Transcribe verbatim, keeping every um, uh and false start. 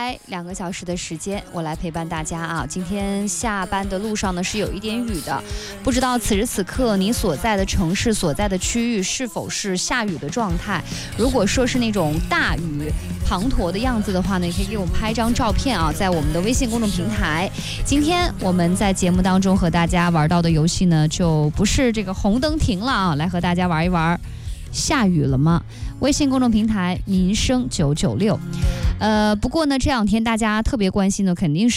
台两个小时的时间，我来陪伴大家啊。今天下班的路上呢是有一点雨的，不知道此时此刻你所在的城市、所在的区域是否是下雨的状态。如果说是那种大雨滂沱的样子的话呢，也可以给我们拍一张照片啊，在我们的微信公众平台。今天我们在节目当中和大家玩到的游戏呢，就不是这个红灯停了啊，来和大家玩一玩。下雨了吗？微信公众平台民生九九六。呃，不过呢，这两天大家特别关心的肯定是。